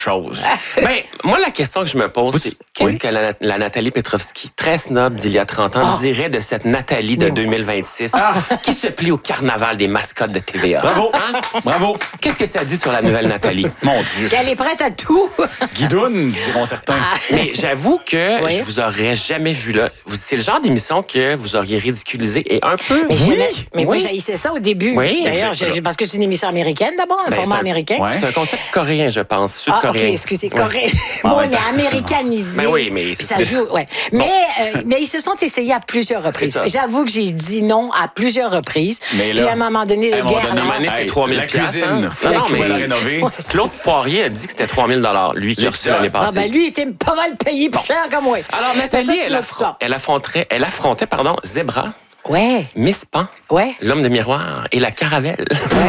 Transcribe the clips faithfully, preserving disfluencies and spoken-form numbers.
chose. Ben, moi, la question que je me pose, Vous- c'est qu'est-ce oui. que la, la Nathalie Petrovski, très snob d'il y a trente ans, Ah. dirait de cette Nathalie de deux mille vingt-six qui se plie au carnaval des mascottes de T V A? Bravo. Hein? Bravo. Qu'est-ce que ça dit sur la nouvelle Nathalie? Mon Dieu. Qu'elle est prête à tout. Guidoune, diront certains. Mais j'avoue que Oui. je vous aurais jamais vu là. Vous- C'est le genre d'émission que vous auriez ridiculisé et un peu... Mais, Oui, j'aimais- mais moi, oui. j'haïssais ça au début. Oui, D'ailleurs, exact. je- parce que c'est une émission américaine d'abord, un Ben, format c'est un- américain. Ouais. C'est un concept coréen, je pense, Ah, ok, sud-coréen. excusez, Ouais. coréen. En Bon, même mais temps. américanisé. Ben oui, mais Puis c'est- ça c'est- joue, ouais. Mais, euh, mais ils se sont essayés à plusieurs reprises. ça. J'avoue que j'ai dit non à plusieurs reprises. Mais là, Puis à un moment donné, à un le moment guerre donné, lance. Mané, c'est Hey, trois mille la piastres, cuisine, hein? faut Non, non, qu'il va mais- la rénover. Ouais. Claude Poirier a dit que c'était trois mille dollars, lui, qui a reçu L'épisode. l'année Ah passée. ben lui était pas mal payé plus cher que moi. Alors, Mais Nathalie, ça, c'est elle, une autre affron- histoire. elle affrontait, elle affrontait pardon, Zebra, Ouais, Miss Pan, ouais. l'homme de miroir et la Caravelle.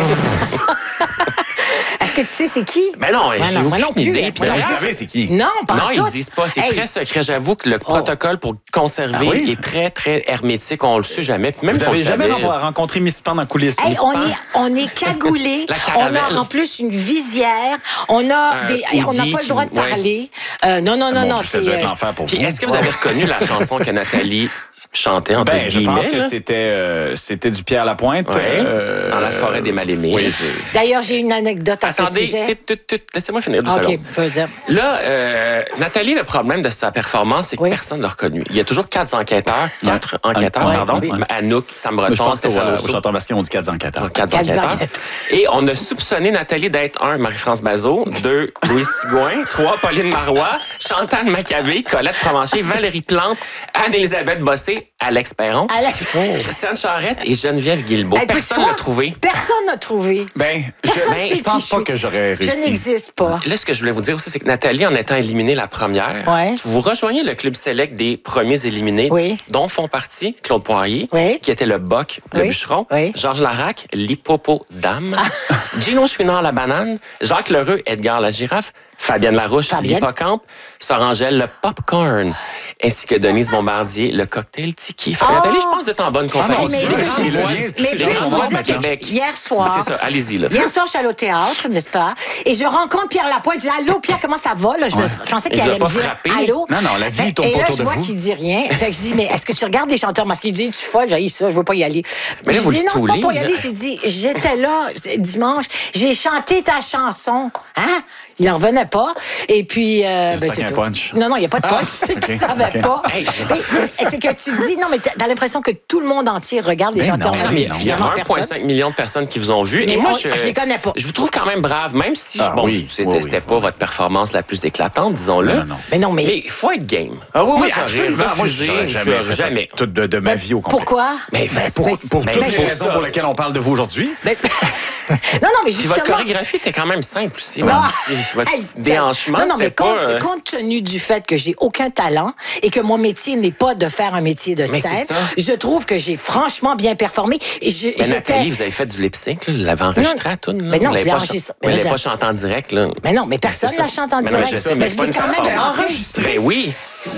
Est-ce que tu sais c'est qui? Ben non, Ouais, j'ai non, moi non aucune plus, idée. hein. Puis Moi non Vous d'ailleurs- savez, c'est qui? Non, pas Non, en ils tout. le disent pas. C'est Hey, très secret. J'avoue que le protocole pour conserver Ah oui? est très, très hermétique. On le sait jamais. Puis même Vous si on n'avez le jamais savait- rencontré Miss Pan en coulisses? Hey, Miss on, Pan? est, on est cagoulés. La On caravelle. a en plus une visière. On a Un des, hey, on n'a hoodie pas le droit de qui- ouais. parler. Euh, non, non, non, Mon non. Dieu, ça c'est, doit être euh, l'enfer pour Puis vous. est-ce que vous avez reconnu la chanson que Nathalie chantait, entre Ben, je guillemets? pense que là? c'était, euh, c'était du Pierre Lapointe. Ouais. euh, Dans la forêt des mal-aimés. Oui, D'ailleurs, j'ai une anecdote à ce Attendez, sujet. tut, tut, tut, laissez-moi finir deux OK, secondes. je veux dire. Là, euh, Nathalie, le problème de sa performance, c'est que Oui. personne ne l'a reconnu. Il y a toujours quatre enquêteurs, quatre enquêteurs, Ouais, pardon. oui. Anouk, Sam Moi, je Breton, pense qu'au Stéphane au Rousseau. chanteur masqué, on dit quatre enquêteurs. Quatre Quatre enquêteurs. enquêteurs. Et on a soupçonné Nathalie d'être un, Marie-France Bazot, deux, Louis Sigouin, trois, Pauline Marois, Chantal Maccabé, Colette Provencher, Valérie Plante, Anne-Élisabeth Bossé, Alex Perron, Alex- Christiane Charrette et Geneviève Guilbeault. Hey, Personne peux-tu l'a pas? trouvé. Personne n'a trouvé. Ben, je, Personne ben, sait je pense qui pas je que suis. j'aurais Je réussi. n'existe pas. Là, ce que je voulais vous dire aussi, c'est que Nathalie, en étant éliminée la première, Ouais. vous rejoignez le club select des premiers éliminés, Oui. dont font partie Claude Poirier, Oui. qui était le boc, le Oui. bûcheron, Oui. Georges Larac, l'hippopotame, Gino Chouinard, la banane, Jacques Lheureux, Edgar la girafe, Fabienne Larouche, Fabienne. l'hippocampe, Sœur Angèle, le popcorn, ainsi que Denise Bombardier, le cocktail tiki. Fait que Oh! Nathalie, je pense que vous êtes en bonne compagnie. mon mais Dieu, je veux les juste- liens, mais tous ces puis-je gens sont vous bons, dire maintenant. que hier soir, C'est ça, allez-y, là. hier soir, je suis allée au théâtre, n'est-ce pas? Et je rencontre Pierre Lapointe. Je dis, allô, Pierre, comment ça va? Là, je, me- je pensais qu'il Il vous a allait me pas dire, frappé? allô? Non, non, la vie Fait- tourne et pas là, autour je de vois vous. qu'il dit rien. Fait que je dis, mais est-ce que tu regardes les chanteurs masqués? Il dit, tu es folle, j'ai ça, je veux pas y aller. Mais là, je vous dis, le non, c'est pas stoulez, pour y là. aller. J'ai dit, j'étais là c'est dimanche, j'ai chanté ta chanson. Hein? Il n'en revenait pas. Et puis, euh, J'espère ben, qu'il y a c'est un tout. punch. Non, non, il n'y a pas de punch. Ah, c'est qu'il ok, ne savait ok. pas. Hey, Mais c'est que tu dis, non, mais t'as l'impression que tout le monde entier regarde les Ben chanteurs non, Ah, masqués. mais non. il y a Évidemment, un virgule personne. cinq million de personnes qui vous ont vu. Mais et moi, moi, je, je les connais pas. Je vous trouve quand même brave, même si Ah, bon, oui, c'était oui, oui. c'était pas votre performance la plus éclatante, disons-le. Non, non, non. Mais non, mais. Mais il faut être game. Ah oui, Moi, oui, j'aurais absolument. Moi, refusé, j'aurais jamais j'aurais fait ça jamais. toute de, de ma vie au complet. Pourquoi? Mais Pour, Mais- pour mais- toutes mais les pour raisons ça. pour lesquelles on parle de vous aujourd'hui. Ben- non, non, mais Puis justement. votre chorégraphie était quand même simple aussi. Non. Votre, petit- votre Hey, petit déhanchement, non, non, c'était mais pas... compte, euh, compte tenu du fait que j'ai aucun talent et que mon métier n'est pas de faire un métier de Mais scène, c'est ça. je trouve que j'ai franchement bien performé. Et je, Mais j'étais- Nathalie, vous avez fait du lip-sync, là, vous l'avez enregistré Non. à tout. Mais non, vous je l'ai l'avez pas, enregistré. chan- Mais vous je l'avez pas l'ai- chanté en direct. Là. Mais non, mais personne C'est ne la ça. chante en Mais non, direct. mais je sais, mais c'est pas une je l'ai quand même performance. chanté. Mais oui,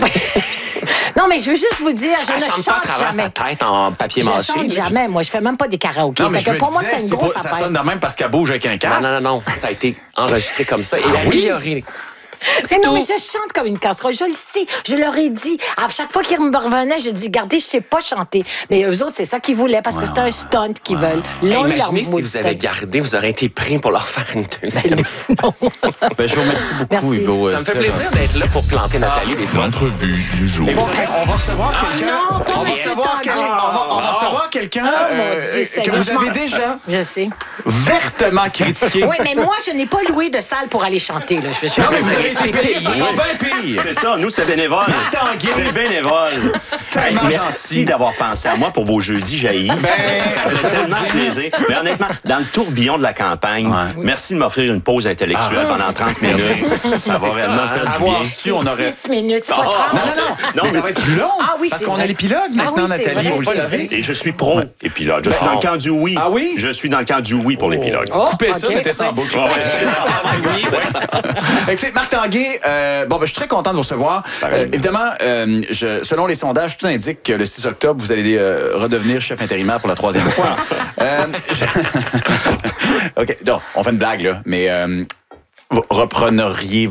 Non, mais je veux juste vous dire, je elle ne chante pas à chante travers jamais. sa tête en papier Je mâché. chante là. jamais. Moi, je fais même pas des karaokés. Non, mais Fait je que me pour moi, disais, c'est une c'est grosse pas- ça affaire. sonne de même parce qu'elle bouge avec un Non, casque. non, non, non, ça a été enregistré comme ça et Ah oui? amélioré. Mais non, tout. mais je chante comme une casserole. Je le sais. Je leur ai dit. À chaque fois qu'ils me revenaient, je dis, regardez, je sais pas chanter. Mais eux autres, c'est ça qu'ils voulaient parce que c'est un stunt qu'ils veulent. Hey, Là, imaginez si vous avez gardé, vous aurez été pris pour leur faire une deuxième fois. Ben, je vous remercie beaucoup, Merci. Hugo. Ça me fait plaisir d'être là pour planter Nathalie des fois. L'entrevue du jour. Mais vous savez, on va recevoir quelqu'un. non, pas on va mais recevoir ça, quel- non. on va- on va recevoir quelqu'un Oh, mon euh, Dieu, que Seigneur, vous je m'en- avez déjà Je sais. vertement critiqué. Oui, mais moi, je n'ai pas loué de salle pour aller chanter. Là. Je suis Non, mais vous avez été payé, c'est encore bien pire. C'est ça, nous, c'était bénévole. Tanguay. C'était bénévole. Tellement Hey, gentil. merci d'avoir pensé à moi pour vos jeudis jaillis. Ben, ça je fait vais tellement le dire. plaisir. Mais honnêtement, dans le tourbillon de la campagne, Ouais. merci de m'offrir une pause intellectuelle pendant trente minutes. Ça va C'est vraiment ça, faire du Avoir bien. su, on aurait. Six minutes, c'est pas Ah, trente. Non, non, non. Non, mais ça mais- va être plus long. Ah oui, Parce c'est qu'on vrai. a l'épilogue Ah maintenant, oui, c'est Nathalie, vrai, vous le c'est savez. Et je suis pro épilogue. Je suis Bon. dans le camp du oui. Ah oui? Je suis dans le camp du oui pour l'épilogue. Oh, Coupez ça, ok, mettez ça en ouais. boucle. Ouais, ouais, c'est ça. Écoutez, Marc Tanguay, euh, bon, ben, je suis très content de vous recevoir. Pareil. Euh, évidemment, euh, je, selon les sondages, tout indique que le six octobre, vous allez euh, redevenir chef intérimaire pour la troisième fois. Euh, je- OK, donc, on fait une blague, là, mais euh, vous repreneriez